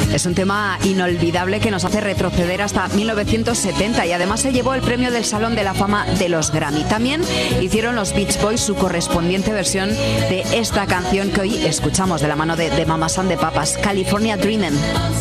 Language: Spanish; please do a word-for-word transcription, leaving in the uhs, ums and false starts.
Es un tema inolvidable que nos hace retroceder hasta mil novecientos setenta y además se llevó el premio del Salón de la Fama de los Grammy. También hicieron los Beach Boys su correspondiente versión de esta canción que hoy escuchamos de la mano de, de Mamas and the Papas, California Dreamin'.